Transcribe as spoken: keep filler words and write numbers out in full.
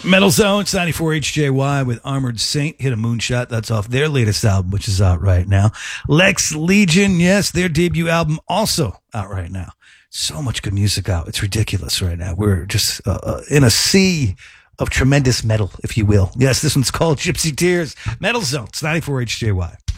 Metal Zone, it's ninety-four H J Y with Armored Saint. Hit a Moonshot. That's off their latest album, which is out right now. Lex Legion, yes, their debut album also out right now. So much good music out. It's ridiculous right now. We're just uh, uh, in a sea of tremendous metal, if you will. Yes, this one's called Gypsy Tears. Metal Zone, it's ninety-four H J Y.